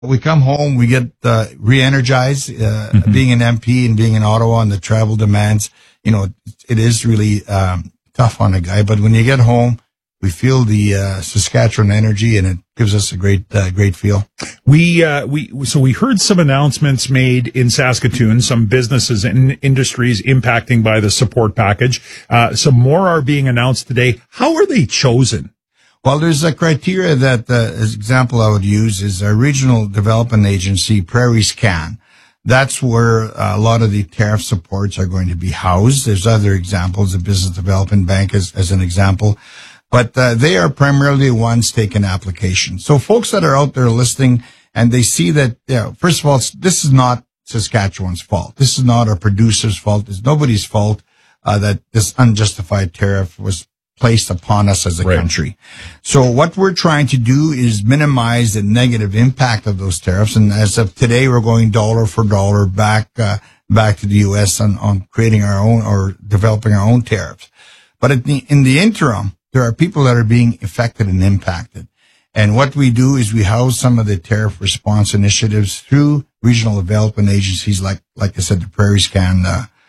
We come home, we get re-energized. Being an MP and being in Ottawa and the travel demands, it is really tough on a guy. But when you get home, we feel the Saskatchewan energy, and it gives us a great feel. We heard some announcements made in Saskatoon, some businesses and industries impacting by the support package. Some more are being announced today. How are they chosen? Well, there's a criteria that, as example I would use is a regional development agency, Prairie Scan. That's where a lot of the tariff supports are going to be housed. There's other examples, the Business Development Bank as an example. But they are primarily the ones taking applications. So folks that are out there listening and they see that, first of all, this is not Saskatchewan's fault. This is not our producer's fault. It's nobody's fault that this unjustified tariff was placed upon us as a country. So what we're trying to do is minimize the negative impact of those tariffs. And as of today, we're going dollar for dollar back to the U.S. on creating our own or developing our own tariffs. But in the interim, there are people that are being affected and impacted. And what we do is we house some of the tariff response initiatives through regional development agencies like I said, the Prairie Scan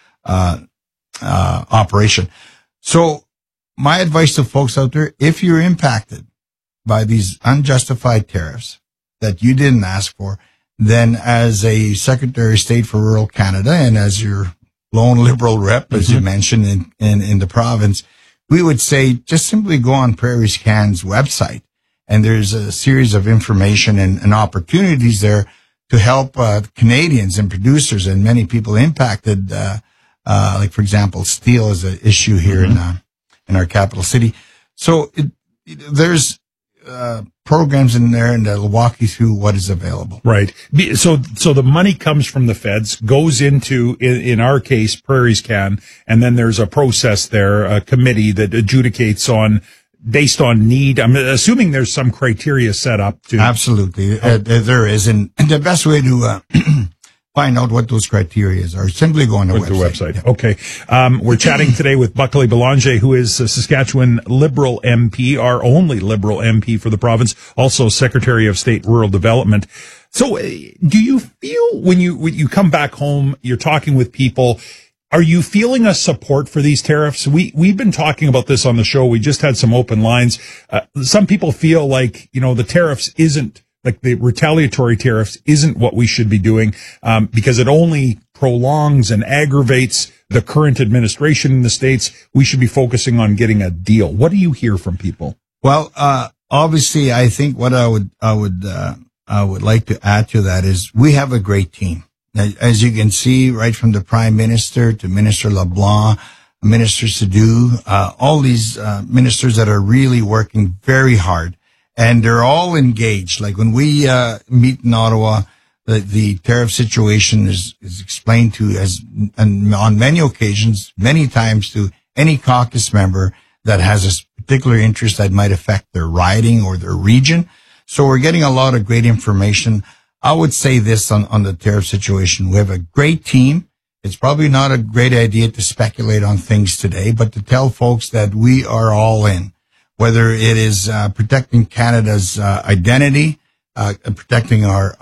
operation. So my advice to folks out there, if you're impacted by these unjustified tariffs that you didn't ask for, then as a Secretary of State for Rural Canada and as your lone Liberal rep, as you mentioned in the province, we would say just simply go on Prairie Scan's website, and there's a series of information and opportunities there to help Canadians and producers and many people impacted, like, for example, steel is an issue here in our capital city. So there's programs in there, and they'll walk you through what is available. Right. So the money comes from the feds, goes into, in our case, Prairie Scan, and then there's a process there, a committee that adjudicates based on need. I'm assuming there's some criteria set up to. Absolutely. There is. And the best way to find out what those criteria are simply go on the website. Yeah. Okay. We're chatting today with Buckley Belanger, who is a Saskatchewan Liberal MP, our only Liberal MP for the province, also Secretary of State Rural Development. So do you feel when you come back home, you're talking with people, are you feeling a support for these tariffs? We've been talking about this on the show. We just had some open lines. Some people feel like, the tariffs isn't, like the retaliatory tariffs isn't what we should be doing, because it only prolongs and aggravates the current administration in the States. We should be focusing on getting a deal. What do you hear from people? Well, obviously, I think what I would like to add to that is we have a great team. As you can see, right from the Prime Minister to Minister LeBlanc, Minister Sadu, all these ministers that are really working very hard. And they're all engaged. Like when we meet in Ottawa, the tariff situation is explained to and on many occasions, many times to any caucus member that has a particular interest that might affect their riding or their region. So we're getting a lot of great information. I would say this on the tariff situation. We have a great team. It's probably not a great idea to speculate on things today, but to tell folks that we are all in. Whether it is protecting Canada's identity, protecting our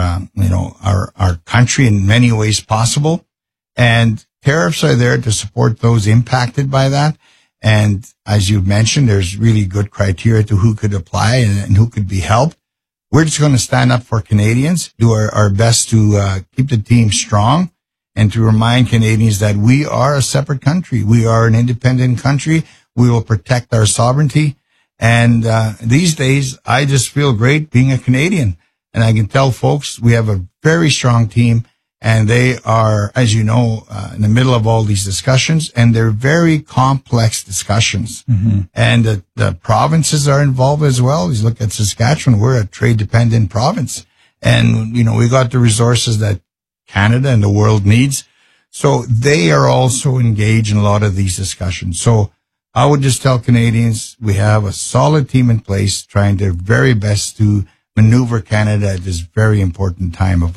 country in many ways possible, and tariffs are there to support those impacted by that. And as you mentioned, there's really good criteria to who could apply and who could be helped. We're just going to stand up for Canadians, do our best to keep the team strong, and to remind Canadians that we are a separate country. We are an independent country. We will protect our sovereignty. And these days, I just feel great being a Canadian. And I can tell folks we have a very strong team, and they are, as you know, in the middle of all these discussions, and they're very complex discussions. Mm-hmm. And the provinces are involved as well. You look at Saskatchewan, we're a trade-dependent province. And, we got the resources that Canada and the world needs. So they are also engaged in a lot of these discussions. So I would just tell Canadians we have a solid team in place trying their very best to maneuver Canada at this very important time of our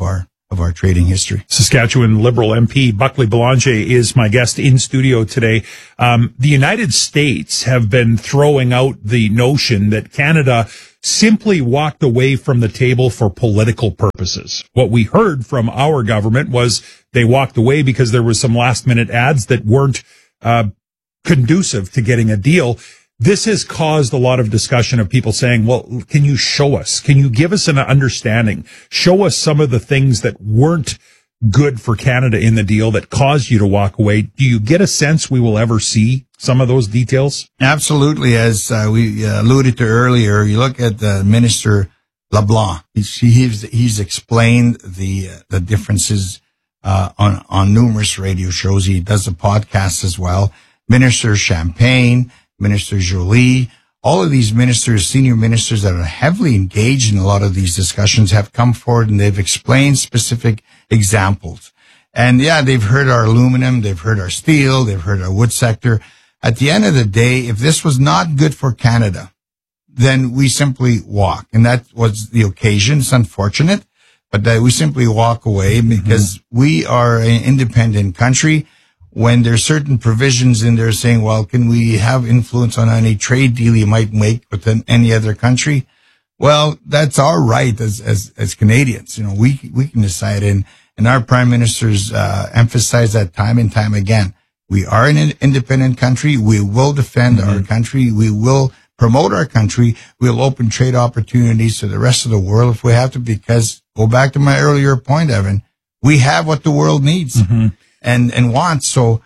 of our trading history. Saskatchewan Liberal MP Buckley Belanger is my guest in studio today. The United States have been throwing out the notion that Canada simply walked away from the table for political purposes. What we heard from our government was they walked away because there was some last minute ads that weren't conducive to getting a deal. This has caused a lot of discussion of people saying, well, can you show us? Can you give us an understanding? Show us some of the things that weren't good for Canada in the deal that caused you to walk away. Do you get a sense we will ever see some of those details? Absolutely. As we alluded to earlier, you look at Minister LeBlanc. He's explained the differences on numerous radio shows. He does a podcast as well. Minister Champagne, Minister Jolie, all of these ministers, senior ministers that are heavily engaged in a lot of these discussions have come forward and they've explained specific examples. And yeah, they've heard our aluminum, they've heard our steel, they've heard our wood sector. At the end of the day, if this was not good for Canada, then we simply walk. And that was the occasion. It's unfortunate, but we simply walk away because we are an independent country. When there's certain provisions in there saying, well, can we have influence on any trade deal you might make with any other country? Well, that's our right as Canadians. You know, we can decide, and our prime ministers emphasize that time and time again. We are an independent country. We will defend our country. We will promote our country. We'll open trade opportunities to the rest of the world if we have to, because go back to my earlier point, Evan, we have what the world needs. And wants. So,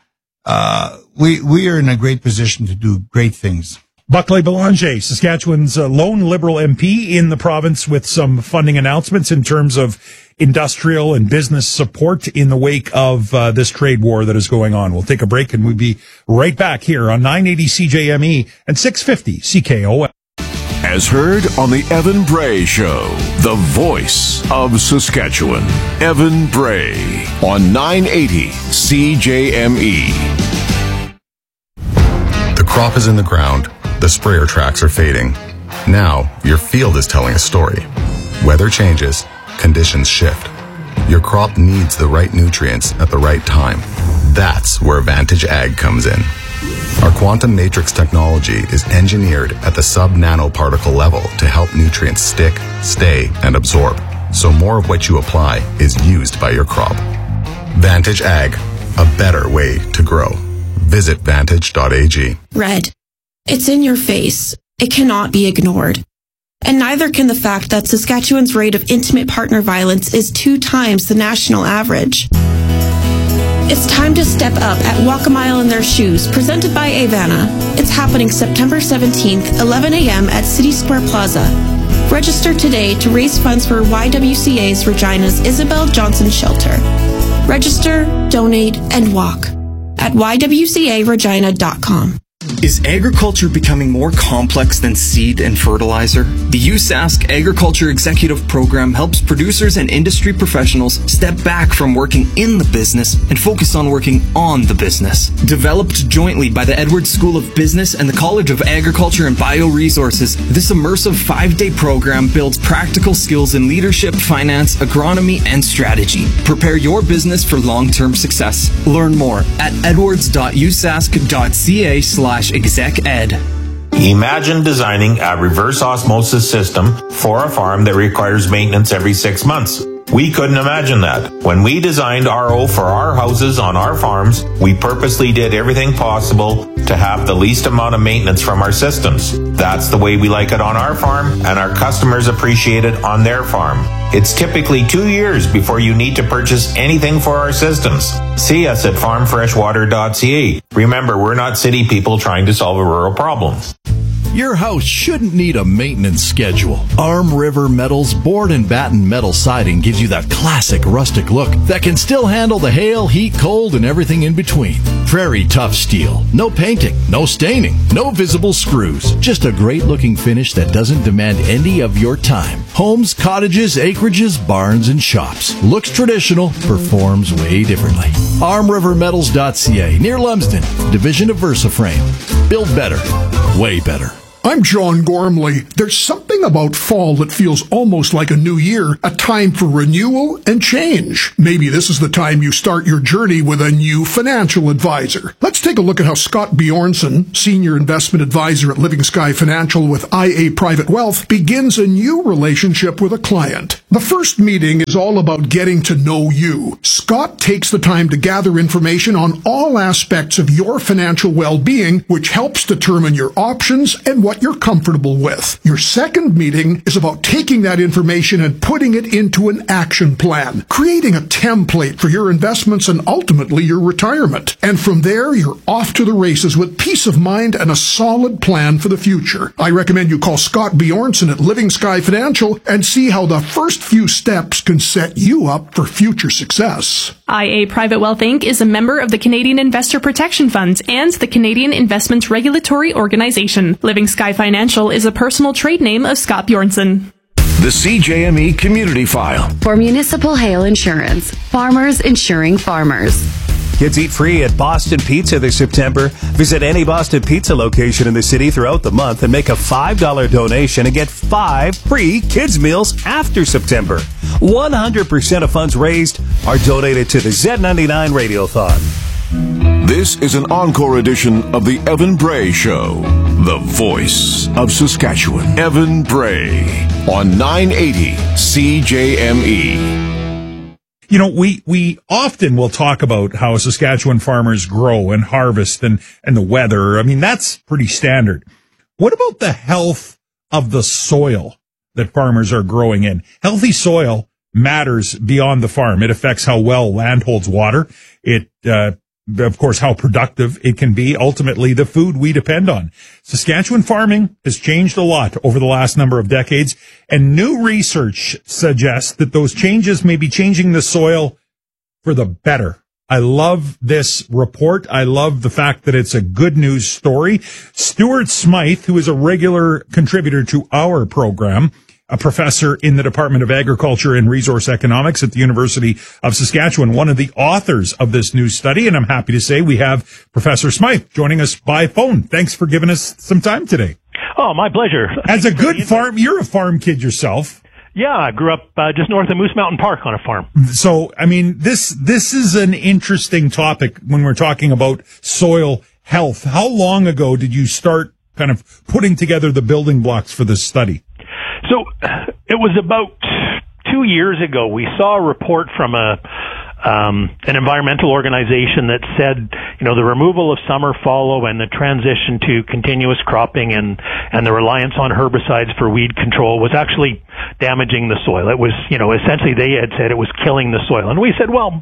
we are in a great position to do great things. Buckley Belanger, Saskatchewan's lone Liberal MP in the province, with some funding announcements in terms of industrial and business support in the wake of this trade war that is going on. We'll take a break and we'll be right back here on 980 CJME and 650 CKOL. As heard on the Evan Bray Show, the voice of Saskatchewan. Evan Bray on 980 CJME. The crop is in the ground. The sprayer tracks are fading. Now, your field is telling a story. Weather changes. Conditions shift. Your crop needs the right nutrients at the right time. That's where Vantage Ag comes in. Our quantum matrix technology is engineered at the sub-nanoparticle level to help nutrients stick, stay, and absorb, so more of what you apply is used by your crop. Vantage Ag, a better way to grow. Visit vantage.ag. Red. It's in your face. It cannot be ignored. And neither can the fact that Saskatchewan's rate of intimate partner violence is 2 times the national average. It's time to step up at Walk a Mile in Their Shoes, presented by Avana. It's happening September 17th, 11 a.m. at City Square Plaza. Register today to raise funds for YWCA's Regina's Isabel Johnson Shelter. Register, donate, and walk at ywcaregina.com. Is agriculture becoming more complex than seed and fertilizer? The USask Agriculture Executive Program helps producers and industry professionals step back from working in the business and focus on working on the business. Developed jointly by the Edwards School of Business and the College of Agriculture and Bioresources, this immersive 5-day program builds practical skills in leadership, finance, agronomy, and strategy. Prepare your business for long-term success. Learn more at edwards.usask.ca/exec-ed. Imagine designing a reverse osmosis system for a farm that requires maintenance every 6 months. We couldn't imagine that. When we designed RO for our houses on our farms, we purposely did everything possible to have the least amount of maintenance from our systems. That's the way we like it on our farm, and our customers appreciate it on their farm. It's typically 2 years before you need to purchase anything for our systems. See us at farmfreshwater.ca. Remember, we're not city people trying to solve a rural problem. Your house shouldn't need a maintenance schedule. Arm River Metals board and batten metal siding gives you that classic rustic look that can still handle the hail, heat, cold, and everything in between. Prairie tough steel. No painting, no staining, no visible screws. Just a great looking finish that doesn't demand any of your time. Homes, cottages, acreages, barns, and shops. Looks traditional, performs way differently. ArmRiverMetals.ca, near Lumsden, division of VersaFrame. Build better, way better. I'm John Gormley. There's something about fall that feels almost like a new year, a time for renewal and change. Maybe this is the time you start your journey with a new financial advisor. Let's take a look at how Scott Bjornson, Senior Investment Advisor at Living Sky Financial with IA Private Wealth, begins a new relationship with a client. The first meeting is all about getting to know you. Scott takes the time to gather information on all aspects of your financial well-being, which helps determine your options and what you're comfortable with. Your second meeting is about taking that information and putting it into an action plan, creating a template for your investments and ultimately your retirement. And from there, you're off to the races with peace of mind and a solid plan for the future. I recommend you call Scott Bjornson at Living Sky Financial and see how the first few steps can set you up for future success. IA Private Wealth Inc. is a member of the Canadian Investor Protection Funds and the Canadian Investments Regulatory Organization. Living Sky Financial is a personal trade name of Scott Bjornson. The CJME Community File. For municipal hail insurance, farmers insuring farmers. Kids eat free at Boston Pizza this September. Visit any Boston Pizza location in the city throughout the month and make a $5 donation and get 5 free kids meals after September. 100% of funds raised are donated to the Z99 Radiothon. This is an encore edition of the Evan Bray Show, the voice of Saskatchewan. Evan Bray on 980 CJME. You know, we often will talk about how Saskatchewan farmers grow and harvest and the weather. I mean, that's pretty standard. What about the health of the soil that farmers are growing in? Healthy soil matters beyond the farm. It affects how well land holds water. It, of course, how productive it can be, ultimately the food we depend on. Saskatchewan farming has changed a lot over the last number of decades, and new research suggests that those changes may be changing the soil for the better. I love this report. I love the fact that it's a good news story. Stuart Smythe, who is a regular contributor to our program, a professor in the Department of Agriculture and Resource Economics at the University of Saskatchewan, one of the authors of this new study. And I'm happy to say we have Professor Smythe joining us by phone. Thanks for giving us some time today. Oh, my pleasure. As a good farm, you're a farm kid yourself. Yeah, I grew up just north of Moose Mountain Park on a farm. So, I mean, this is an interesting topic when we're talking about soil health. How long ago did you start kind of putting together the building blocks for this study? So it was about 2 years ago. We saw a report from an environmental organization that said, you know, the removal of summer fallow and the transition to continuous cropping and the reliance on herbicides for weed control was actually damaging the soil. It was, you know, essentially they had said it was killing the soil. And we said, well,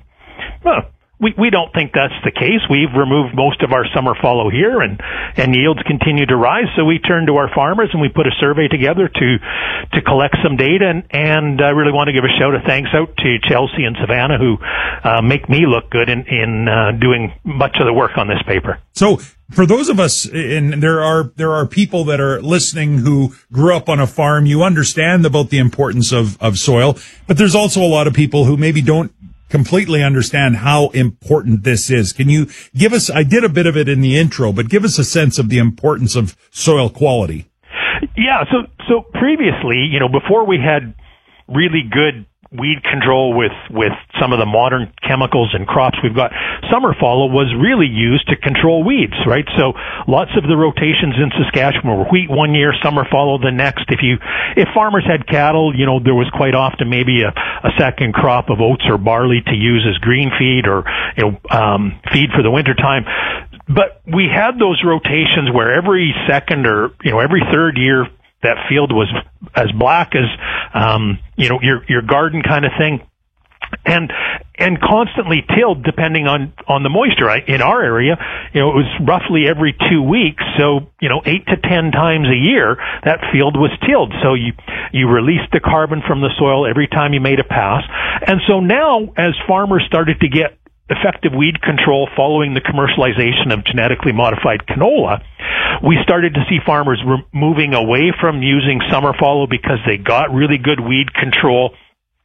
we don't think that's the case. We've removed most of our summer fallow here and yields continue to rise. So we turned to our farmers and we put a survey together to collect some data. And I really want to give a shout of thanks out to Chelsea and Savannah who make me look good in doing much of the work on this paper. So for those of us, and there are people that are listening who grew up on a farm, you understand about the importance of soil, but there's also a lot of people who maybe don't completely understand how important this is. Can you give us, I did a bit of it in the intro, but give us a sense of the importance of soil quality. Yeah, so previously, you know, before we had really good weed control with some of the modern chemicals and crops we've got, summer fallow was really used to control weeds, right? So lots of the rotations in Saskatchewan were wheat one year, summer fallow the next. If farmers had cattle, you know, there was quite often maybe a second crop of oats or barley to use as green feed or, you know, feed for the winter time. But we had those rotations where every second or, you know, every third year that field was as black as, you know, your garden kind of thing. And constantly tilled depending on the moisture. In our area, you know, it was roughly every 2 weeks. So, you know, 8 to 10 times a year, that field was tilled. So you released the carbon from the soil every time you made a pass. And so now, as farmers started to get effective weed control following the commercialization of genetically modified canola, we started to see farmers moving away from using summer fallow because they got really good weed control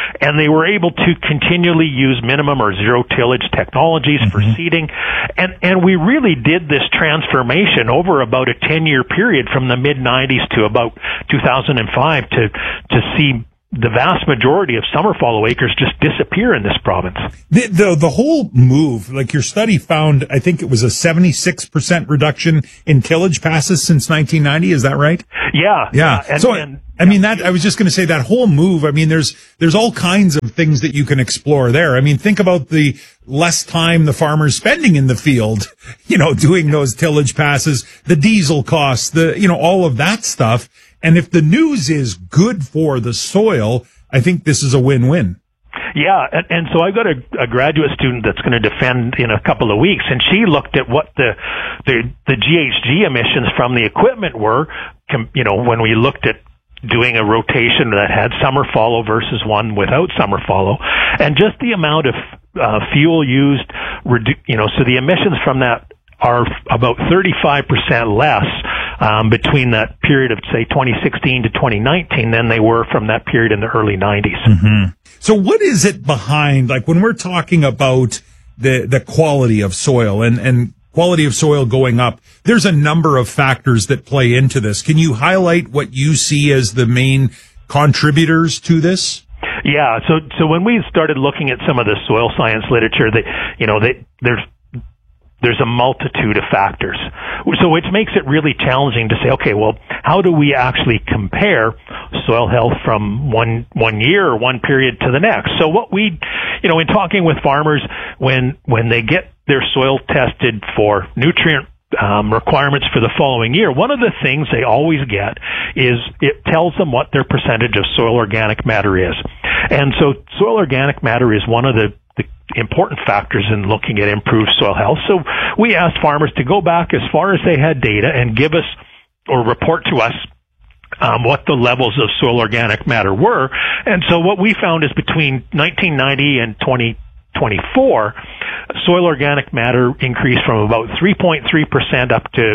and they were able to continually use minimum or zero tillage technologies for seeding. And we really did this transformation over about a 10-year period from the mid-90s to about 2005 to see the vast majority of summer fallow acres just disappear in this province. The whole move, like your study found, I think it was a 76% reduction in tillage passes since 1990. Is that right? Yeah. I was just going to say that whole move. I mean, there's all kinds of things that you can explore there. I mean, think about the less time the farmer's spending in the field, doing those tillage passes, the diesel costs, all of that stuff. And if the news is good for the soil, I think this is a win-win. Yeah, and so I've got a graduate student that's going to defend in a couple of weeks, and she looked at what the GHG emissions from the equipment were, when we looked at doing a rotation that had summer fallow versus one without summer fallow, and just the amount of fuel used, so the emissions from that are about 35% less between that period of, say, 2016 to 2019 than they were from that period in the early 90s. Mm-hmm. So what is it behind, like when we're talking about the quality of soil and quality of soil going up, there's a number of factors that play into this. Can you highlight what you see as the main contributors to this? Yeah, so when we started looking at some of the soil science literature, there's a multitude of factors. So which makes it really challenging to say, okay, well, how do we actually compare soil health from one year or one period to the next? So what we, in talking with farmers, when they get their soil tested for nutrient requirements for the following year, one of the things they always get is it tells them what their percentage of soil organic matter is. And so soil organic matter is one of the important factors in looking at improved soil health. So we asked farmers to go back as far as they had data and give us or report to us what the levels of soil organic matter were. And so what we found is between 1990 and 2024, soil organic matter increased from about 3.3% up to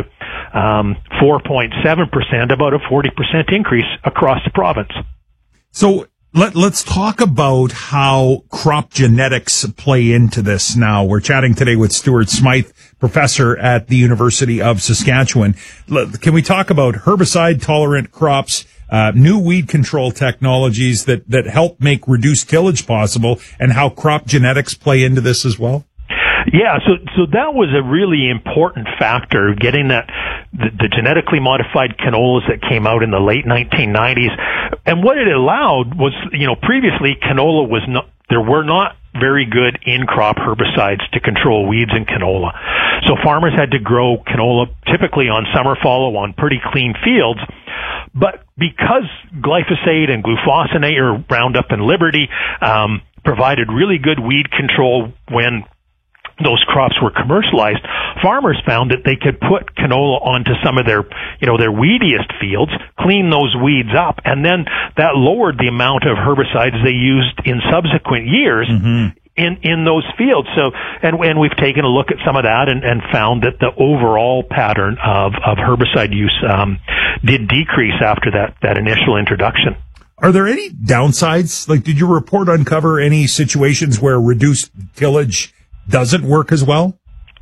4.7%, about a 40% increase across the province. So Let's talk about how crop genetics play into this now. We're chatting today with Stuart Smythe, professor at the University of Saskatchewan. Can we talk about herbicide-tolerant crops, new weed control technologies that help make reduced tillage possible, and how crop genetics play into this as well? Yeah, so that was a really important factor, getting that the genetically modified canolas that came out in the late 1990s. And what it allowed was, previously canola there were not very good in-crop herbicides to control weeds in canola. So farmers had to grow canola typically on summer fallow on pretty clean fields. But because glyphosate and glufosinate or Roundup and Liberty provided really good weed control when those crops were commercialized, farmers found that they could put canola onto some of their weediest fields, clean those weeds up, and then that lowered the amount of herbicides they used in subsequent years in those fields. So, and we've taken a look at some of that and found that the overall pattern of herbicide use did decrease after that initial introduction. Are there any downsides? Like, did your report uncover any situations where reduced tillage doesn't work as well?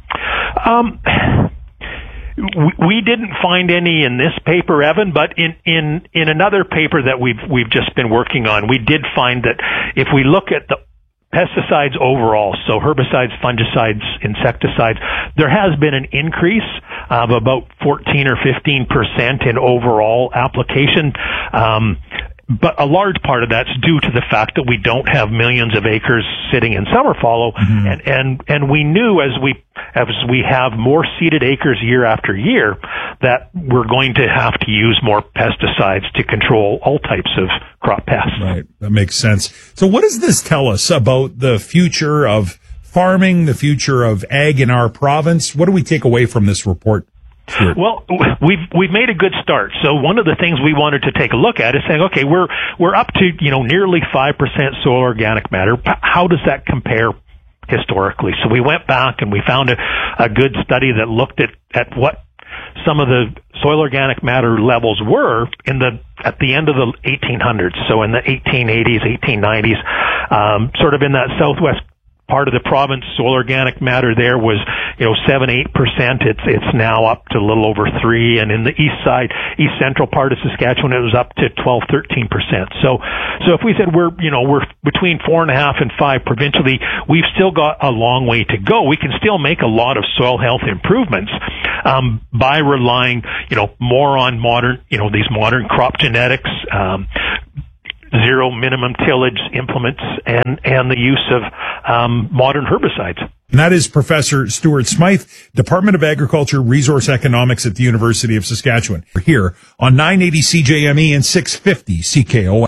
We didn't find any in this paper, Evan, but in another paper that we've just been working on, we did find that if we look at the pesticides overall, so herbicides, fungicides, insecticides, there has been an increase of about 14 or 15% in overall application. But a large part of that's due to the fact that we don't have millions of acres sitting in summer fallow, and we knew as we have more seeded acres year after year that we're going to have to use more pesticides to control all types of crop pests. Right, that makes sense. So what does this tell us about the future of farming, the future of ag in our province? What do we take away from this report? Sure. Well, we've made a good start. So one of the things we wanted to take a look at is saying, okay, we're up to nearly 5% soil organic matter. How does that compare historically? So we went back and we found a good study that looked at what some of the soil organic matter levels were at the end of the 1800s. So in the 1880s, 1890s. sort of in that southwest part of the province, soil organic matter there was, 7-8%. It's now up to a little over 3%. And in the east central part of Saskatchewan, it was up to 12-13%. So if we said we're between 4.5 and 5 provincially, we've still got a long way to go. We can still make a lot of soil health improvements, by relying, more on modern, these modern crop genetics, zero minimum tillage implements, and the use of modern herbicides. And that is Professor Stuart Smythe, Department of Agriculture, Resource Economics at the University of Saskatchewan. We're here on 980 CJME and 650 CKOM.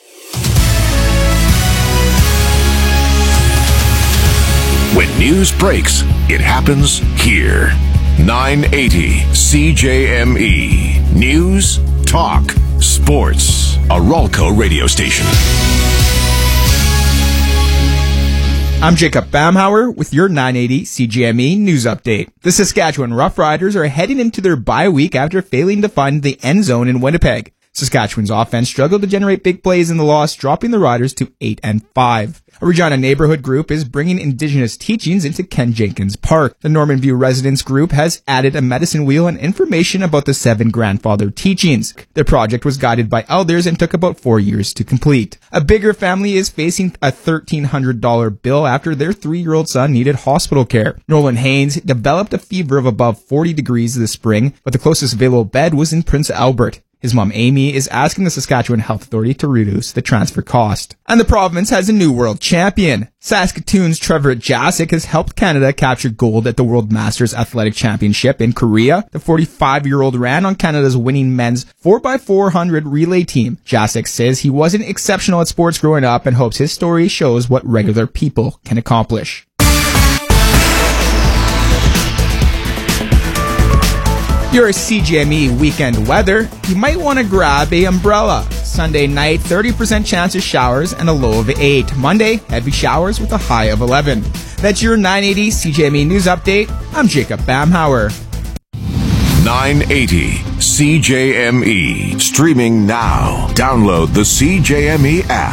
When news breaks, it happens here. 980 CJME. News, talk, sports. A Ralco radio station. I'm Jacob Bamhauer with your 980 CJME news update. The Saskatchewan Roughriders are heading into their bye week after failing to find the end zone in Winnipeg. Saskatchewan's offense struggled to generate big plays in the loss, dropping the Riders to 8-5. A Regina neighborhood group is bringing Indigenous teachings into Ken Jenkins Park. The Norman View Residents Group has added a medicine wheel and information about the 7 grandfather teachings. The project was guided by elders and took about 4 years to complete. A bigger family is facing a $1,300 bill after their 3-year-old son needed hospital care. Nolan Haynes developed a fever of above 40 degrees this spring, but the closest available bed was in Prince Albert. His mom, Amy, is asking the Saskatchewan Health Authority to reduce the transfer cost. And the province has a new world champion. Saskatoon's Trevor Jasic has helped Canada capture gold at the World Masters Athletic Championship in Korea. The 45-year-old ran on Canada's winning men's 4x400 relay team. Jasic says he wasn't exceptional at sports growing up and hopes his story shows what regular people can accomplish. Your CJME weekend weather, you might want to grab a umbrella. Sunday night, 30% chance of showers and a low of 8. Monday, heavy showers with a high of 11. That's your 980 CJME news update. I'm Jacob Bamhauer. 980 CJME. Streaming now. Download the CJME app.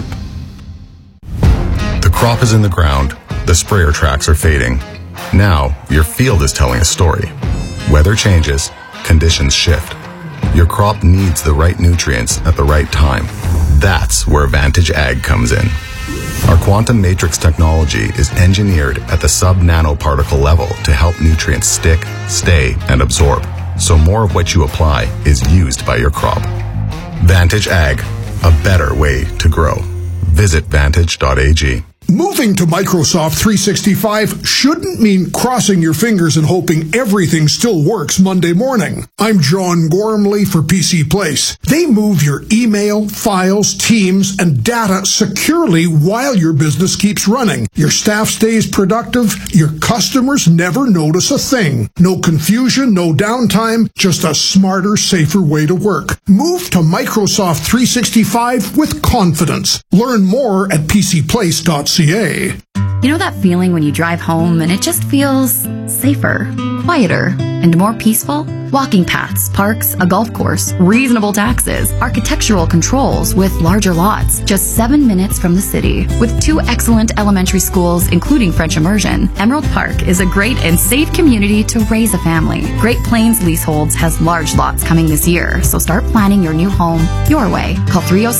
The crop is in the ground. The sprayer tracks are fading. Now, your field is telling a story. Weather changes. Conditions shift. Your crop needs the right nutrients at the right time. That's where Vantage Ag comes in. Our quantum matrix technology is engineered at the sub-nanoparticle level to help nutrients stick, stay, and absorb, so more of what you apply is used by your crop. Vantage Ag, a better way to grow. Visit vantage.ag. Moving to Microsoft 365 shouldn't mean crossing your fingers and hoping everything still works Monday morning. I'm John Gormley for PC Place. They move your email, files, teams, and data securely while your business keeps running. Your staff stays productive. Your customers never notice a thing. No confusion, no downtime, just a smarter, safer way to work. Move to Microsoft 365 with confidence. Learn more at pcplace.ca. You know that feeling when you drive home and it just feels safer, quieter, and more peaceful? Walking paths, parks, a golf course, reasonable taxes, architectural controls with larger lots, just 7 minutes from the city. With 2 excellent elementary schools, including French immersion, Emerald Park is a great and safe community to raise a family. Great Plains Leaseholds has large lots coming this year, so start planning your new home your way. Call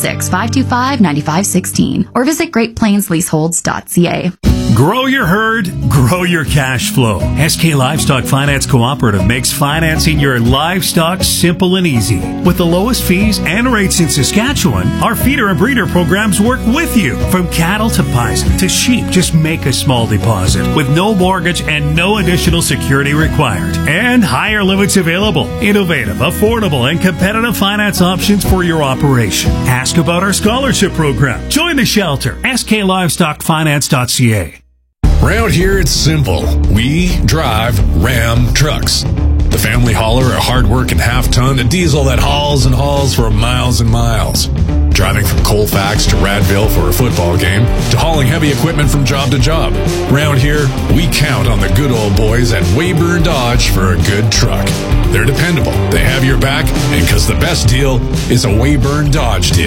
306-525-9516 or visit greatplainsleaseholds.ca. Grow your herd, grow your cash flow. SK Livestock Finance Cooperative makes financing your livestock simple and easy. With the lowest fees and rates in Saskatchewan, our feeder and breeder programs work with you. From cattle to bison to sheep, just make a small deposit with no mortgage and no additional security required. And higher limits available. Innovative, affordable, and competitive finance options for your operation. Ask about our scholarship program. Join the shelter. SKLivestockFinance.ca. Around here, it's simple. We drive Ram trucks. The family hauler, a hard-working half-ton, a diesel that hauls and hauls for miles and miles. Driving from Colfax to Radville for a football game, to hauling heavy equipment from job to job. Around here, we count on the good old boys at Weyburn Dodge for a good truck. They're dependable, they have your back, and because the best deal is a Weyburn Dodge deal.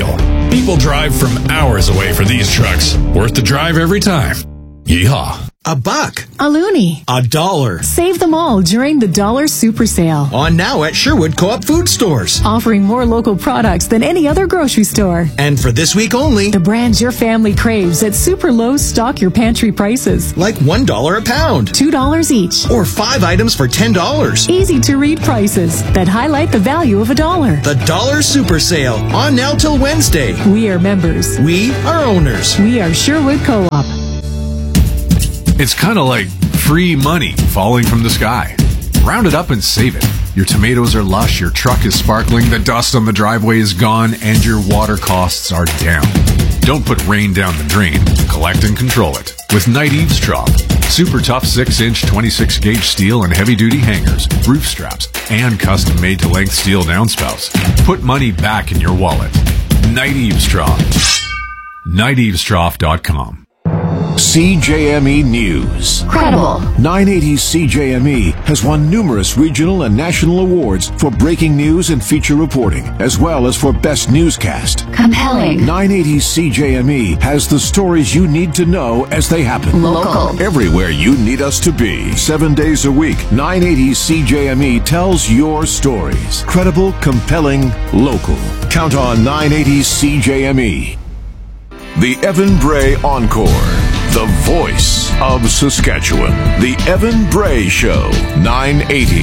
People drive from hours away for these trucks. Worth the drive every time. Yeehaw. $1. A loonie. $1. Save them all during the Dollar Super Sale. On now at Sherwood Co-op Food Stores. Offering more local products than any other grocery store. And for this week only, the brands your family craves at super low stock your pantry prices. Like $1 a pound. $2 each. Or 5 items for $10. Easy to read prices that highlight the value of $1. The Dollar Super Sale. On now till Wednesday. We are members. We are owners. We are Sherwood Co-op. It's kind of like free money falling from the sky. Round it up and save it. Your tomatoes are lush, your truck is sparkling, the dust on the driveway is gone, and your water costs are down. Don't put rain down the drain. Collect and control it with Knight Eavesdrop. Super tough 6-inch 26-gauge steel and heavy-duty hangers, roof straps, and custom-made to length steel downspouts. Put money back in your wallet. Knight Eavesdrop. KnightEavesdrop.com. CJME News. Credible. 980 CJME has won numerous regional and national awards for breaking news and feature reporting, as well as for best newscast. Compelling. 980 CJME has the stories you need to know as they happen. Local. Everywhere you need us to be. 7 days a week, 980 CJME tells your stories. Credible, compelling, local. Count on 980 CJME. The Evan Bray Encore. The voice of Saskatchewan. The Evan Bray Show. 980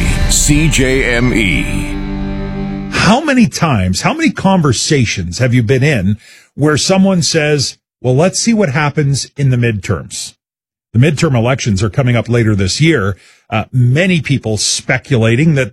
CJME. How many times, how many conversations have you been in where someone says, well, let's see what happens in the midterms? The midterm elections are coming up later this year. Many people speculating that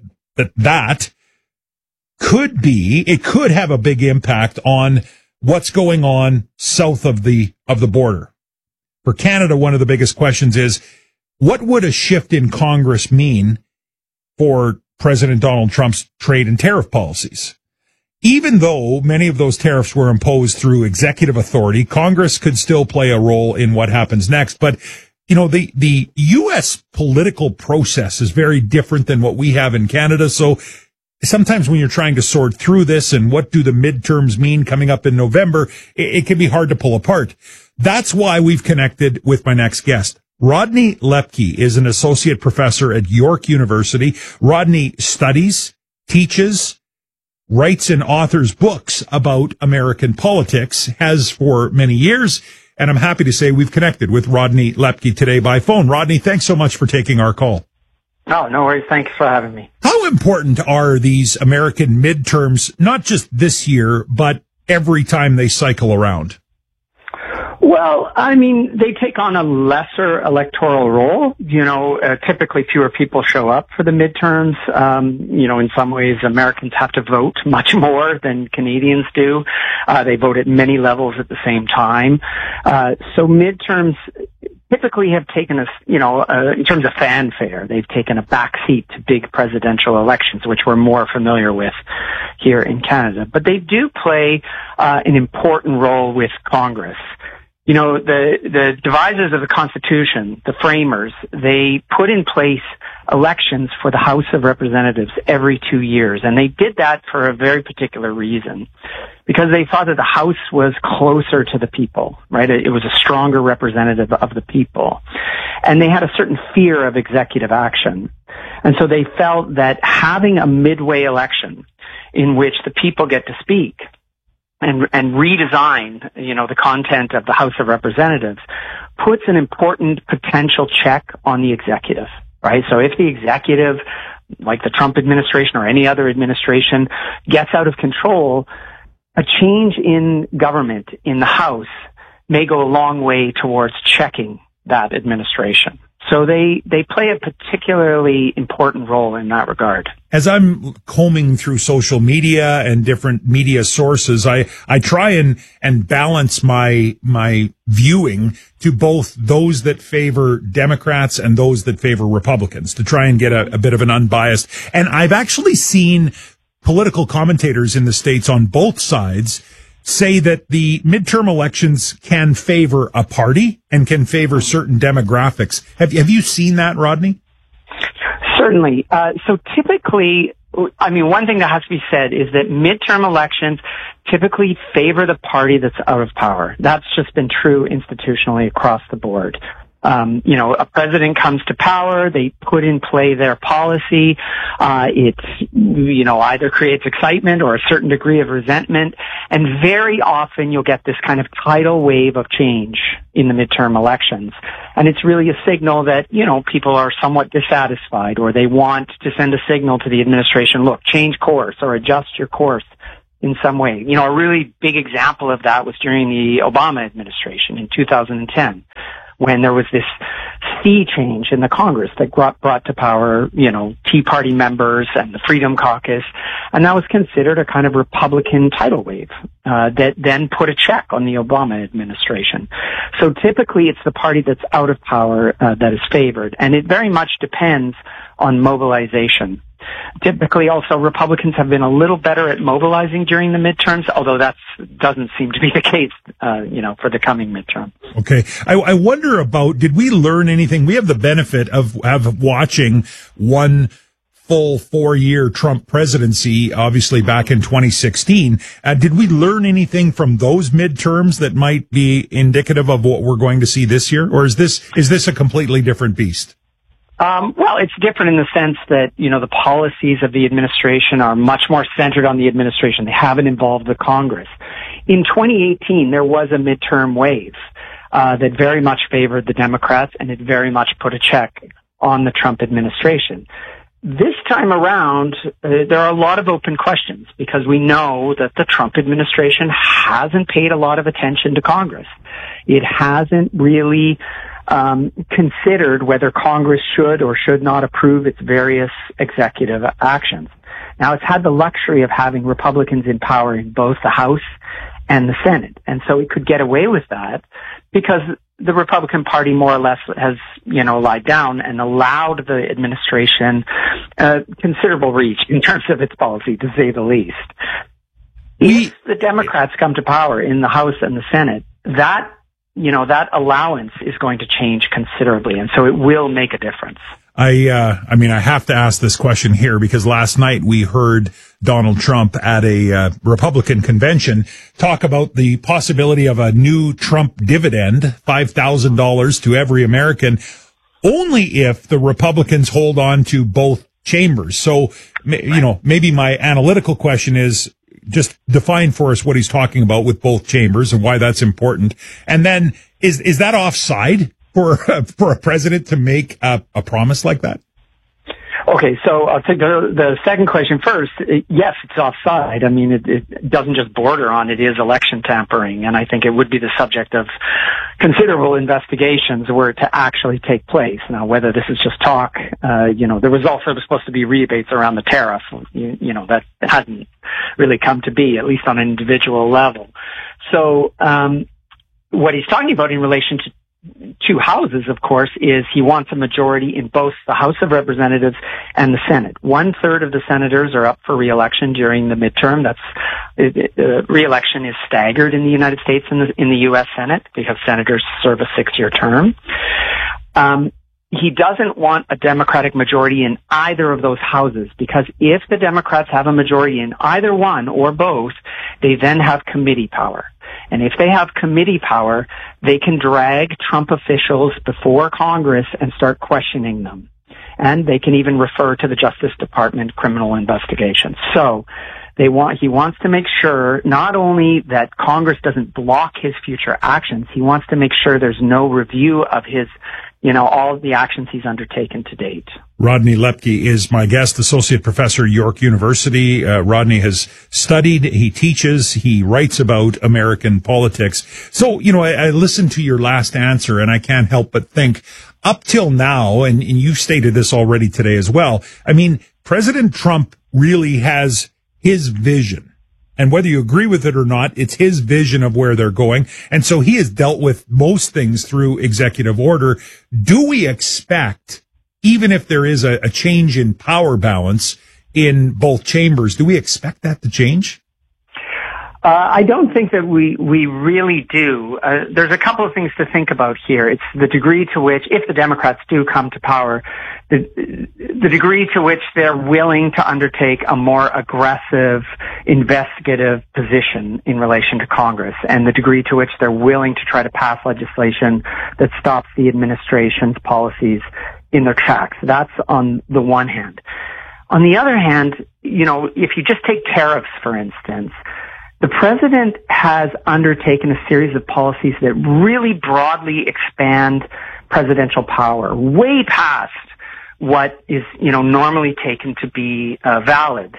could have a big impact on what's going on south of the border. For Canada, one of the biggest questions is, what would a shift in Congress mean for President Donald Trump's trade and tariff policies? Even though many of those tariffs were imposed through executive authority, Congress could still play a role in what happens next. But, you know, the U.S. political process is very different than what we have in Canada. So sometimes when you're trying to sort through this and what do the midterms mean coming up in November, it can be hard to pull apart. That's why we've connected with my next guest. Rodney Lepke is an associate professor at York University. Rodney studies, teaches, writes and authors books about American politics, has for many years, and I'm happy to say we've connected with Rodney Lepke today by phone. Rodney, thanks so much for taking our call. Oh, no worries. Thanks for having me. How important are these American midterms, not just this year, but every time they cycle around? Well, I mean, they take on a lesser electoral role. You know, typically fewer people show up for the midterms. You know, in some ways, Americans have to vote much more than Canadians do. They vote at many levels at the same time. So midterms typically have taken a, in terms of fanfare, they've taken a backseat to big presidential elections, which we're more familiar with here in Canada. But they do play an important role with Congress. You know, the devisers of the Constitution, the framers, they put in place elections for the House of Representatives every 2 years. And they did that for a very particular reason, because they thought that the House was closer to the people, right? It was a stronger representative of the people. And they had a certain fear of executive action. And so they felt that having a midway election in which the people get to speak and redesign, the content of the House of Representatives puts an important potential check on the executive, right? So if the executive, like the Trump administration or any other administration, gets out of control, a change in government in the House may go a long way towards checking that administration. So they play a particularly important role in that regard. As I'm combing through social media and different media sources, I try and balance my viewing to both those that favor Democrats and those that favor Republicans to try and get a bit of an unbiased. And I've actually seen political commentators in the States on both sides say that the midterm elections can favor a party and can favor certain demographics. Have you seen that, Rodney? Certainly. So typically, I mean, one thing that has to be said is that midterm elections typically favor the party that's out of power. That's just been true institutionally across the board. A president comes to power, they put in play their policy, either creates excitement or a certain degree of resentment, and very often you'll get this kind of tidal wave of change in the midterm elections. And it's really a signal that, people are somewhat dissatisfied, or they want to send a signal to the administration, look, change course or adjust your course in some way. A really big example of that was during the Obama administration in 2010. When there was this sea change in the Congress that brought to power, Tea Party members and the Freedom Caucus. And that was considered a kind of Republican tidal wave, that then put a check on the Obama administration. So typically it's the party that's out of power, that is favored. And it very much depends on mobilization. Typically also Republicans have been a little better at mobilizing during the midterms, although that doesn't seem to be the case, for the coming midterm. Okay. I wonder about, did we learn anything? We have the benefit of watching one full 4-year Trump presidency, obviously back in 2016. Did we learn anything from those midterms that might be indicative of what we're going to see this year? Or is this a completely different beast? Well, it's different in the sense that, the policies of the administration are much more centered on the administration. They haven't involved the Congress. In 2018, there was a midterm wave that very much favored the Democrats, and it very much put a check on the Trump administration. This time around, there are a lot of open questions because we know that the Trump administration hasn't paid a lot of attention to Congress. It hasn't really considered whether Congress should or should not approve its various executive actions. Now, it's had the luxury of having Republicans in power in both the House and the Senate, and so it could get away with that because the Republican Party more or less has, lied down and allowed the administration considerable reach in terms of its policy, to say the least. If the Democrats come to power in the House and the Senate, that allowance is going to change considerably, and so it will make a difference. I have to ask this question here because last night we heard Donald Trump at a Republican convention talk about the possibility of a new Trump dividend, $5,000 to every American, only if the Republicans hold on to both chambers. So, maybe my analytical question is, just define for us what he's talking about with both chambers and why that's important. And then is that offside for a president to make a promise like that? Okay, so I'll take the second question first. Yes, it's offside. I mean, it doesn't just border on, it is election tampering, and I think it would be the subject of considerable investigations were it to actually take place. Now, whether this is just talk, there was also supposed to be rebates around the tariff, that hasn't really come to be, at least on an individual level. So, what he's talking about in relation to two houses, of course, is he wants a majority in both the House of Representatives and the Senate. 1/3 of the senators are up for re-election during the midterm. Re-election is staggered in the United States and in the U.S. Senate because senators serve a 6-year term. He doesn't want a Democratic majority in either of those houses because if the Democrats have a majority in either one or both, they then have committee power. And if they have committee power, they can drag Trump officials before Congress and start questioning them. And they can even refer to the Justice Department criminal investigations. So he wants to make sure not only that Congress doesn't block his future actions, he wants to make sure there's no review of his, all of the actions he's undertaken to date. Rodney Lepke is my guest, associate professor at York University. Rodney has studied, he teaches, he writes about American politics. So, I listened to your last answer and I can't help but think up till now, and you stated this already today as well. I mean, President Trump really has his vision. And whether you agree with it or not, it's his vision of where they're going. And so he has dealt with most things through executive order. Do we expect, even if there is a change in power balance in both chambers, do we expect that to change? I don't think that we really do. There's a couple of things to think about here. It's the degree to which, if the Democrats do come to power, the degree to which they're willing to undertake a more aggressive investigative position in relation to Congress, and the degree to which they're willing to try to pass legislation that stops the administration's policies in their tracks. That's on the one hand. On the other hand, if you just take tariffs, for instance, the president has undertaken a series of policies that really broadly expand presidential power, way past what is, normally taken to be valid.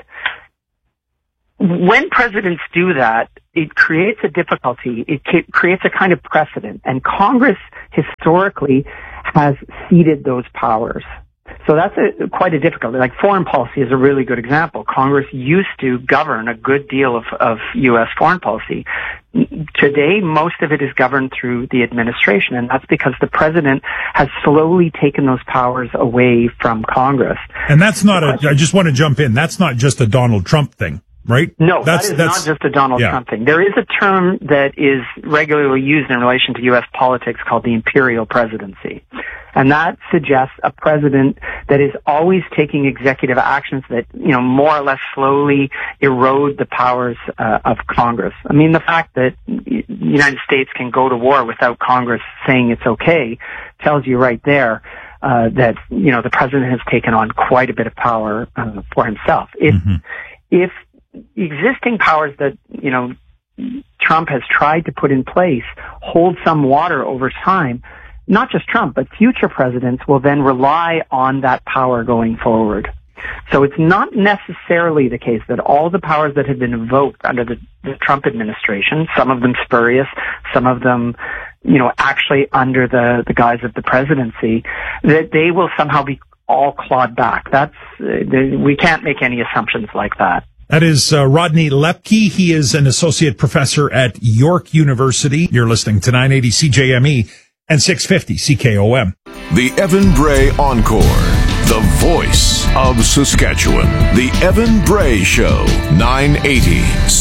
When presidents do that, it creates a difficulty. It creates a kind of precedent, and Congress historically has ceded those powers. So that's quite a difficulty. Like foreign policy is a really good example. Congress used to govern a good deal of U.S. foreign policy. Today, most of it is governed through the administration, and that's because the president has slowly taken those powers away from Congress. And that's not I just want to jump in. That's not just a Donald Trump thing, right? No, that's not just a Donald Trump thing. There is a term that is regularly used in relation to U.S. politics called the imperial presidency. And that suggests a president that is always taking executive actions that, more or less slowly erode the powers of Congress. I mean, the fact that the United States can go to war without Congress saying it's okay tells you right there that, the president has taken on quite a bit of power for himself. If existing powers that, Trump has tried to put in place hold some water over time, not just Trump, but future presidents will then rely on that power going forward. So it's not necessarily the case that all the powers that have been invoked under the Trump administration, some of them spurious, some of them, actually under the guise of the presidency, that they will somehow be all clawed back. We can't make any assumptions like that. That is Rodney Lepke. He is an associate professor at York University. You're listening to 980 CJME. And 650 CKOM. The Evan Bray Encore, the voice of Saskatchewan. The Evan Bray Show, 980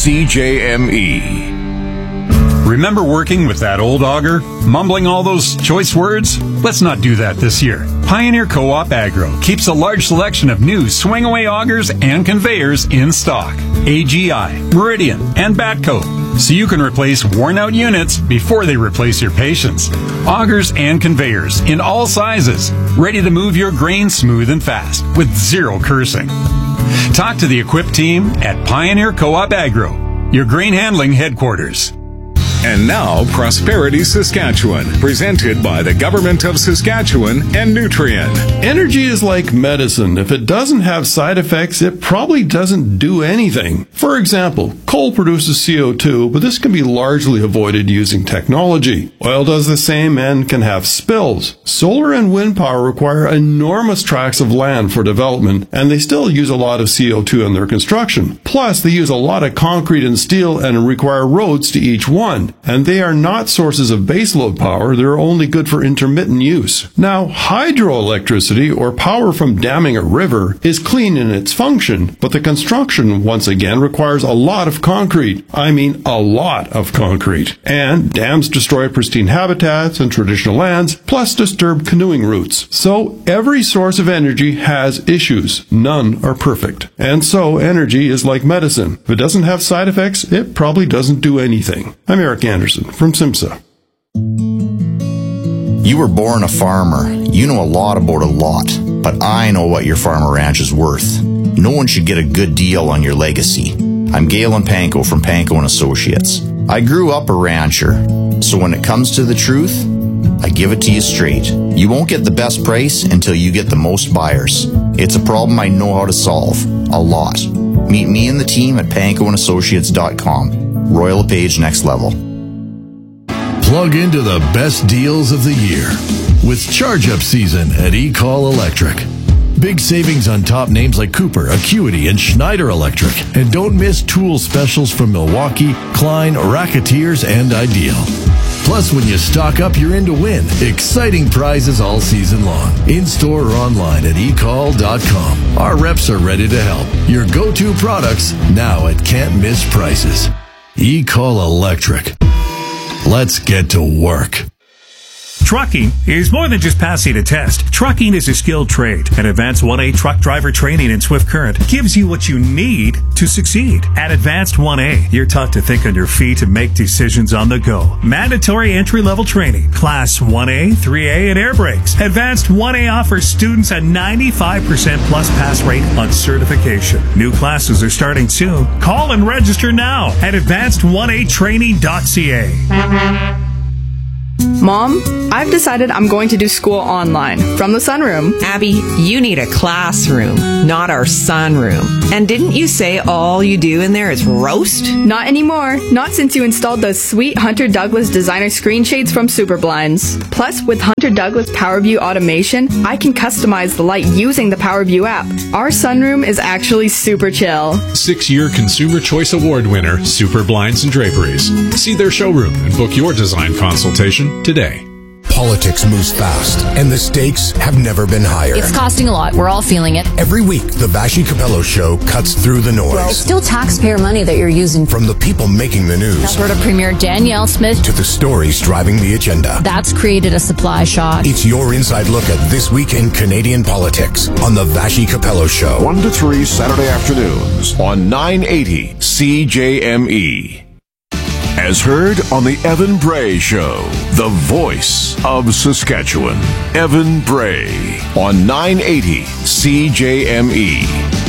CJME. Remember working with that old auger? Mumbling all those choice words? Let's not do that this year. Pioneer Co-op Agro keeps a large selection of new swing-away augers and conveyors in stock. AGI, Meridian, and Batco. So you can replace worn-out units before they replace your patience. Augers and conveyors in all sizes, ready to move your grain smooth and fast with zero cursing. Talk to the equipped team at Pioneer Co-op Agro, your grain handling headquarters. And now, Prosperity Saskatchewan, presented by the Government of Saskatchewan and Nutrien. Energy is like medicine. If it doesn't have side effects, it probably doesn't do anything. For example, coal produces CO2, but this can be largely avoided using technology. Oil does the same and can have spills. Solar and wind power require enormous tracts of land for development, and they still use a lot of CO2 in their construction. Plus, they use a lot of concrete and steel and require roads to each one. And they are not sources of baseload power, they're only good for intermittent use. Now, hydroelectricity, or power from damming a river, is clean in its function, but the construction, once again, requires a lot of concrete. I mean, a lot of concrete. And dams destroy pristine habitats and traditional lands, plus disturb canoeing routes. So, every source of energy has issues. None are perfect. And so, energy is like medicine. If it doesn't have side effects, it probably doesn't do anything. I'm Eric Anderson from SIMSA. You were born a farmer. You know a lot about a lot, but I know what your farm or ranch is worth. No one should get a good deal on your legacy. I'm Galen Panko from Panko & Associates. I grew up a rancher, so when it comes to the truth, I give it to you straight. You won't get the best price until you get the most buyers. It's a problem I know how to solve. A lot. Meet me and the team at pankoandassociates.com. Royal LePage Next Level. Plug into the best deals of the year with charge-up season at eCall Electric. Big savings on top names like Cooper, Acuity, and Schneider Electric. And don't miss tool specials from Milwaukee, Klein, Racketeers, and Ideal. Plus, when you stock up, you're in to win. Exciting prizes all season long. In-store or online at ecall.com. Our reps are ready to help. Your go-to products now at can't-miss prices. E-Call Electric. Let's get to work. Trucking is more than just passing a test. Trucking is a skilled trade, and Advanced 1A truck driver training in Swift Current gives you what you need to succeed. At Advanced 1A, you're taught to think on your feet and make decisions on the go. Mandatory entry-level training, Class 1A, 3A, and air brakes. Advanced 1A offers students a 95% plus pass rate on certification. New classes are starting soon. Call and register now at advanced1atraining.ca. Mom, I've decided I'm going to do school online from the sunroom. Abby, you need a classroom, not our sunroom. And didn't you say all you do in there is roast? Not anymore. Not since you installed those sweet Hunter Douglas designer screen shades from Superblinds. Plus, with Hunter Douglas PowerView automation, I can customize the light using the PowerView app. Our sunroom is actually super chill. 6-year Consumer Choice Award winner, Super Blinds and Draperies. See their showroom and book your design consultation today. Politics moves fast, and the stakes have never been higher. It's costing a lot. We're all feeling it. Every week, the Vashi Capello Show cuts through the noise. Well, it's still taxpayer money that you're using. From the people making the news. Alberta Premier Danielle Smith. To the stories driving the agenda. That's created a supply shock. It's your inside look at this week in Canadian politics on the Vashi Capello Show. 1 to 3 Saturday afternoons on 980 CJME. As heard on the Evan Bray Show, the voice of Saskatchewan. Evan Bray on 980 CJME.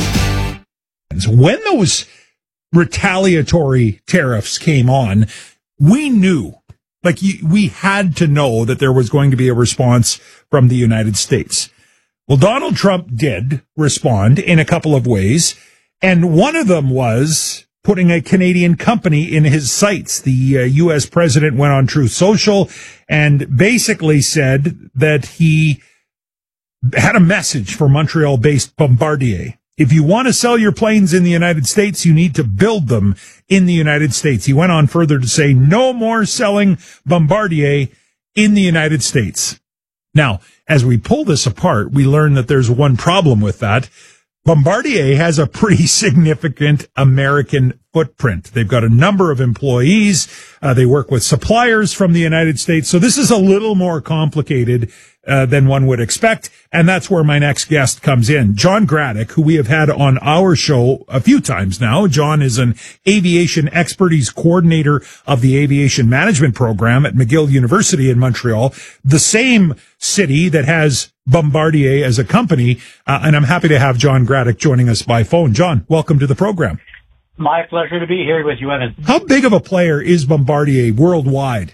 When those retaliatory tariffs came on, we knew, we had to know that there was going to be a response from the United States. Well, Donald Trump did respond in a couple of ways, and one of them was putting a Canadian company in his sights. The U.S. president went on Truth Social and basically said that he had a message for Montreal-based Bombardier. If you want to sell your planes in the United States, you need to build them in the United States. He went on further to say no more selling Bombardier in the United States. Now, as we pull this apart, we learn that there's one problem with that. Bombardier has a pretty significant American footprint. They've got a number of employees. They work with suppliers from the United States. So this is a little more complicated than one would expect. And that's where my next guest comes in. John Graddick, who we have had on our show a few times now. John is an aviation expert. He's coordinator of the aviation management program at McGill University in Montreal, the same city that has Bombardier as a company. And I'm happy to have John Graddick joining us by phone. John, welcome to the program. My pleasure to be here with you, Evan. How big of a player is Bombardier worldwide?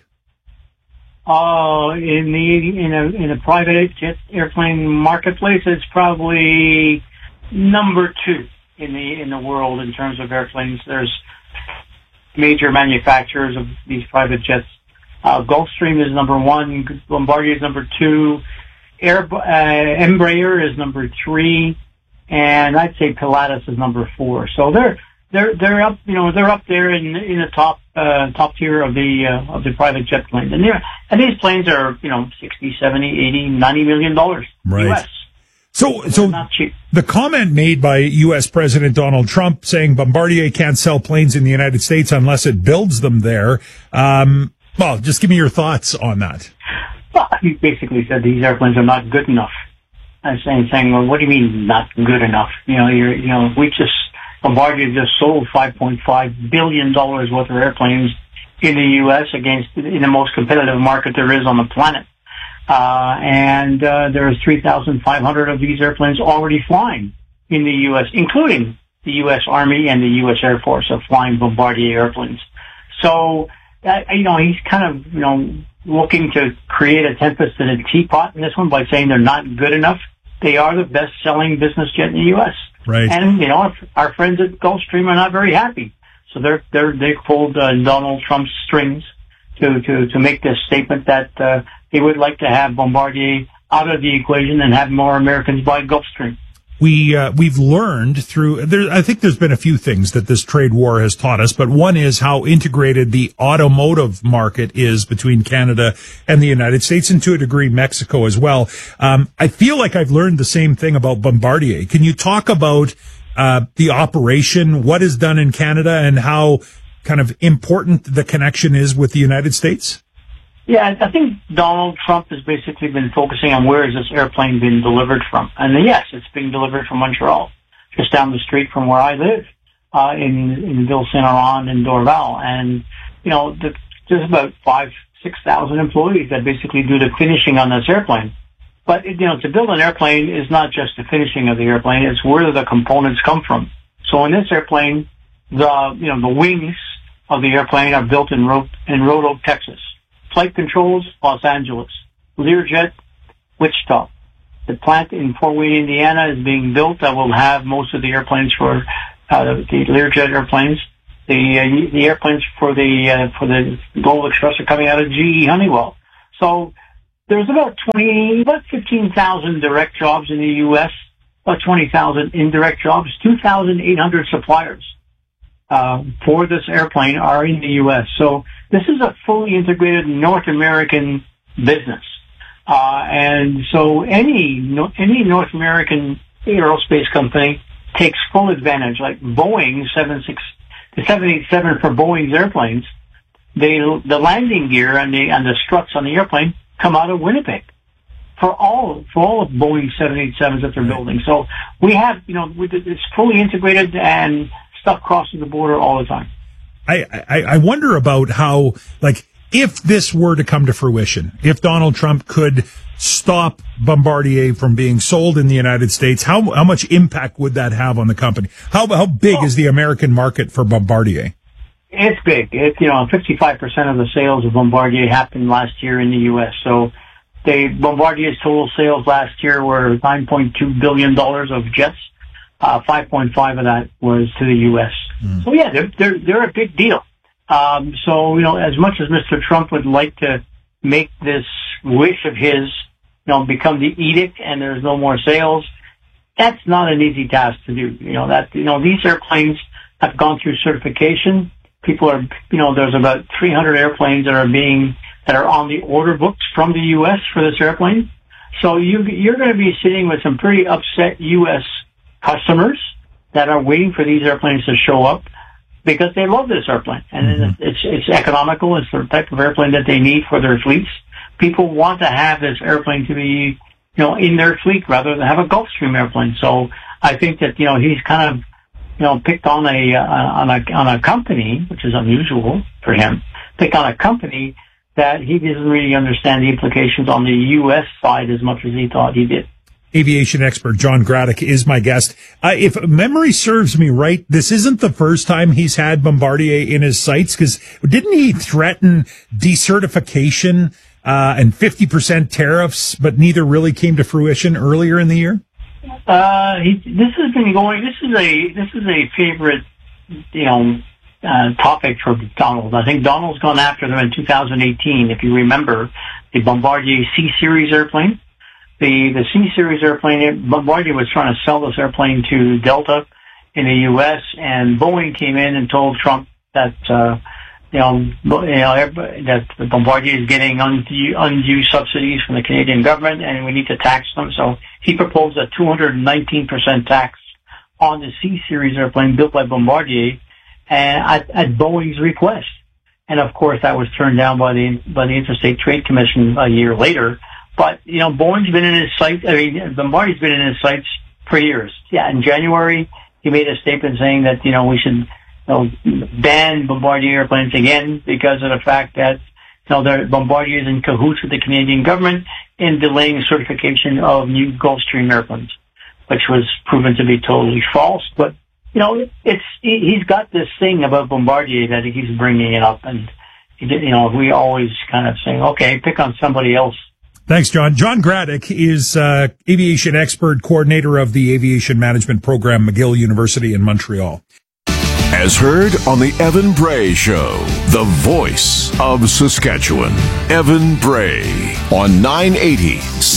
In a private jet airplane marketplace, it's probably number 2 in the world in terms of airplanes. There's major manufacturers of these private jets. Gulfstream is number 1. Bombardier is number 2. Embraer is number 3, and I'd say Pilatus is number 4. So they're up, they're up there in the top tier of the private jet planes. And these planes are, 60, 70, 80, $90 million right. US. So not cheap. The comment made by U.S. President Donald Trump saying Bombardier can't sell planes in the United States unless it builds them there. Well, just give me your thoughts on that. Well, he basically said these airplanes are not good enough. I'm saying, well, what do you mean not good enough? Bombardier just sold $5.5 billion worth of airplanes in the U.S. in the most competitive market there is on the planet. And there's 3,500 of these airplanes already flying in the U.S., including the U.S. Army and the U.S. Air Force are flying Bombardier airplanes. So, he's kind of, looking to create a tempest in a teapot in this one by saying they're not good enough. They are the best-selling business jet in the U.S. Right. And, our friends at Gulfstream are not very happy. So they pulled Donald Trump's strings to make this statement that they would like to have Bombardier out of the equation and have more Americans buy Gulfstream. We've learned through there. I think there's been a few things that this trade war has taught us, but one is how integrated the automotive market is between Canada and the United States, and to a degree Mexico as well. I feel like I've learned the same thing about Bombardier. Can you talk about the operation, what is done in Canada, and how kind of important the connection is with the United States? Yeah, I think Donald Trump has basically been focusing on where is this airplane being delivered from. And yes, it's being delivered from Montreal, just down the street from where I live, in Ville-Saint-Laurent and Dorval. And, there's about 6,000 employees that basically do the finishing on this airplane. But, to build an airplane is not just the finishing of the airplane, it's where the components come from. So in this airplane, the wings of the airplane are built in Road Oak, Texas. Flight controls, Los Angeles. Learjet, Wichita. The plant in Fort Wayne, Indiana is being built that will have most of the airplanes for the Learjet airplanes. The airplanes for the Global Express are coming out of GE Honeywell. So there's about 15,000 direct jobs in the U.S., about 20,000 indirect jobs, 2,800 suppliers for this airplane are in the U.S. So this is a fully integrated North American business. And so any North American aerospace company takes full advantage, like Boeing, the 787 for Boeing's airplanes, the landing gear and the struts on the airplane come out of Winnipeg for all of Boeing's 787s that they're building. So we have, it's fully integrated and stuff crosses the border all the time. I wonder about how, if this were to come to fruition, if Donald Trump could stop Bombardier from being sold in the United States, how much impact would that have on the company? How big is the American market for Bombardier? It's big. 55% of the sales of Bombardier happened last year in the U.S. So Bombardier's total sales last year were $9.2 billion of jets. 5.5 of that was to the U.S. So yeah, they're a big deal. So, as much as Mr. Trump would like to make this wish of his, become the edict and there's no more sales, that's not an easy task to do. These airplanes have gone through certification. People are, there's about 300 airplanes that are on the order books from the U.S. for this airplane. So you're going to be sitting with some pretty upset U.S. customers that are waiting for these airplanes to show up because they love this airplane and it's economical. It's the type of airplane that they need for their fleets. People want to have this airplane to be, in their fleet rather than have a Gulfstream airplane. So I think that, he's kind of, picked on a company, which is unusual for him, picked on a company that he doesn't really understand the implications on the U.S. side as much as he thought he did. Aviation expert John Graddick is my guest. If memory serves me right, this isn't the first time he's had Bombardier in his sights, because didn't he threaten decertification and 50% tariffs, but neither really came to fruition earlier in the year? This has been going. This is a favorite, topic for Donald. I think Donald's gone after them in 2018. If you remember, the Bombardier C-Series airplane. The C-Series airplane, Bombardier was trying to sell this airplane to Delta in the U.S., and Boeing came in and told Trump that, that Bombardier is getting undue subsidies from the Canadian government and we need to tax them. So he proposed a 219% tax on the C-Series airplane built by Bombardier at Boeing's request. And of course that was turned down by the Interstate Trade Commission a year later. But, Boeing's been in his sights, Bombardier's been in his sights for years. Yeah, in January, he made a statement saying that, we should, ban Bombardier airplanes again because of the fact that, Bombardier is in cahoots with the Canadian government in delaying certification of new Gulfstream airplanes, which was proven to be totally false. But, he's got this thing about Bombardier that he's bringing it up. And, we always kind of saying, okay, pick on somebody else. Thanks, John. John Graddick is aviation expert, coordinator of the Aviation Management Program, McGill University in Montreal. As heard on the Evan Bray Show, the voice of Saskatchewan. Evan Bray on 980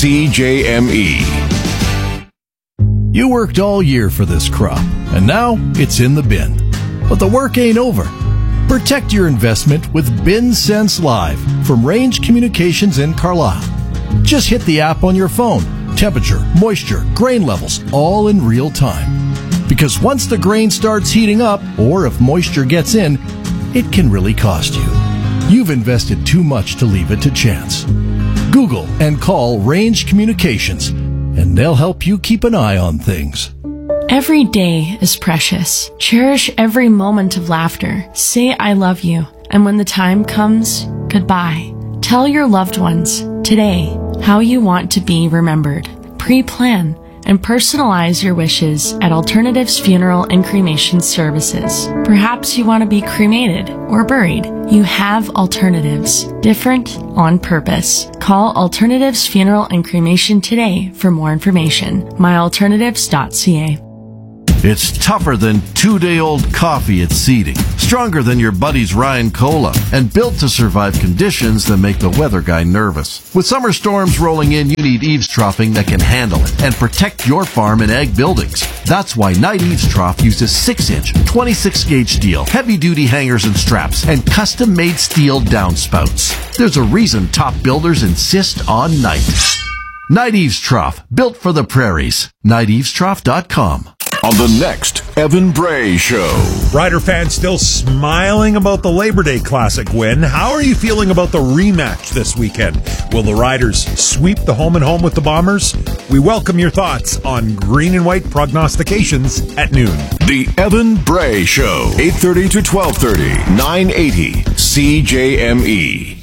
CJME. You worked all year for this crop, and now it's in the bin. But the work ain't over. Protect your investment with BinSense Live from Range Communications in Carlisle. Just hit the app on your phone. Temperature, moisture, grain levels, all in real time. Because once the grain starts heating up, or if moisture gets in, it can really cost you. You've invested too much to leave it to chance. Google and call Range Communications, and they'll help you keep an eye on things. Every day is precious. Cherish every moment of laughter. Say I love you. And when the time comes, goodbye. Tell your loved ones today how you want to be remembered. Pre-plan and personalize your wishes at Alternatives Funeral and Cremation Services. Perhaps you want to be cremated or buried. You have alternatives. Different on purpose. Call Alternatives Funeral and Cremation today for more information. myalternatives.ca. It's tougher than 2-day-old coffee at seeding, stronger than your buddy's Ryan Cola, and built to survive conditions that make the weather guy nervous. With summer storms rolling in, you need eaves troughing that can handle it and protect your farm and ag buildings. That's why Knight Eaves Trough uses 6-inch, 26-gauge steel, heavy-duty hangers and straps, and custom-made steel downspouts. There's a reason top builders insist on Knight. Knight Eaves Trough, built for the prairies. KnightEavesTrough.com. On the next Evan Bray Show. Rider fans still smiling about the Labor Day Classic win. How are you feeling about the rematch this weekend? Will the Riders sweep the home and home with the Bombers? We welcome your thoughts on green and white prognostications at noon. The Evan Bray Show, 8:30 to 12:30, 980 CJME.